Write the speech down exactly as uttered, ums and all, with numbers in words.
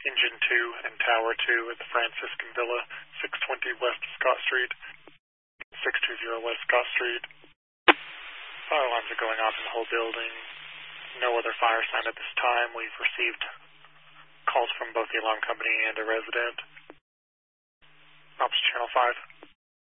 Engine two and Tower two at the Franciscan Villa, six twenty West Scott Street, six two zero West Scott Street. Fire alarms are going off in the whole building. No other fire sign at this time. We've received calls from both the alarm company and a resident. Ops Channel five.